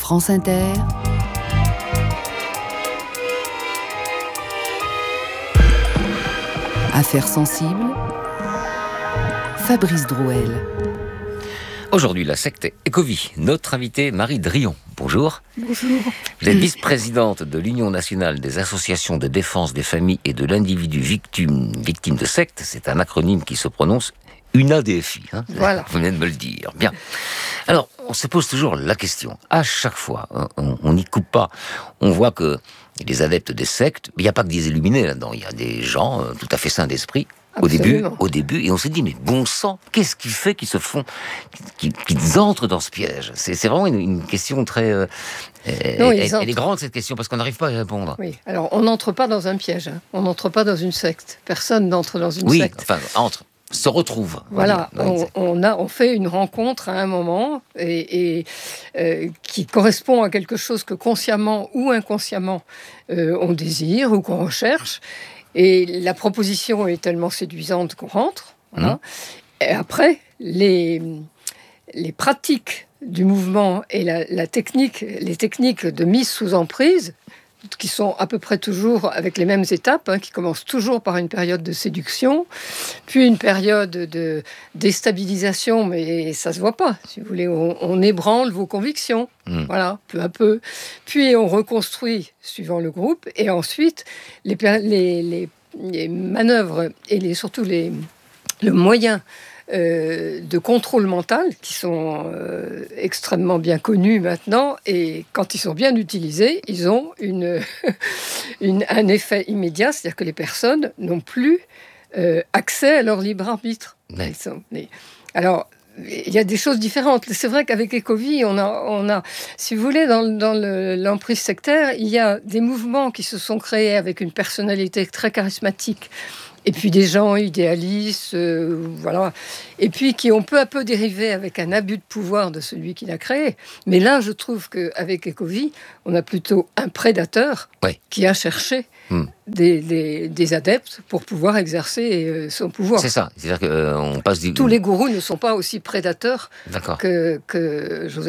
France Inter, Affaires sensibles, Fabrice Drouel. Aujourd'hui, la secte Ecovie. Notre invitée, Marie Drion. Bonjour. Bonjour. Vous êtes vice-présidente de l'Union nationale des associations de défense des familles et de l'individu victime de secte. C'est un acronyme qui se prononce UNADFI. Voilà. Vous venez de me le dire. Bien. Alors, on se pose toujours la question. À chaque fois, on n'y coupe pas. On voit que les adeptes des sectes, il n'y a pas que des illuminés là-dedans. Il y a des gens tout à fait sains d'esprit. Au début, et on se dit, mais bon sang, qu'est-ce qui fait qu'ils qu'ils entrent dans ce piège? C'est vraiment une question très... elle est grande, cette question, parce qu'on n'arrive pas à y répondre. Oui, alors on n'entre pas dans un piège, on n'entre pas dans une secte. Personne n'entre dans une secte. Oui, enfin, se retrouve. Voilà, on fait une rencontre à un moment et qui correspond à quelque chose que consciemment ou inconsciemment on désire ou qu'on recherche. Et la proposition est tellement séduisante qu'on rentre. Voilà. Et après, les pratiques du mouvement et les techniques de mise sous emprise, qui sont à peu près toujours avec les mêmes étapes, qui commencent toujours par une période de séduction, puis une période de déstabilisation, mais ça se voit pas. Si vous voulez, on ébranle vos convictions, voilà, peu à peu. Puis on reconstruit suivant le groupe, et ensuite les manœuvres et surtout le moyen de contrôle mental qui sont extrêmement bien connus maintenant, et quand ils sont bien utilisés, ils ont un effet immédiat, c'est-à-dire que les personnes n'ont plus accès à leur libre arbitre. Ouais. Alors, il y a des choses différentes. C'est vrai qu'avec Ecovie, on a, si vous voulez, dans l'emprise sectaire, il y a des mouvements qui se sont créés avec une personnalité très charismatique, et puis des gens idéalistes, voilà, et puis qui ont peu à peu dérivé avec un abus de pouvoir de celui qui l'a créé. Mais là, je trouve qu'avec Ecovie, on a plutôt un prédateur qui a cherché des adeptes pour pouvoir exercer son pouvoir. C'est ça, c'est-à-dire qu'on passe du... Tous les gourous ne sont pas aussi prédateurs que Joseph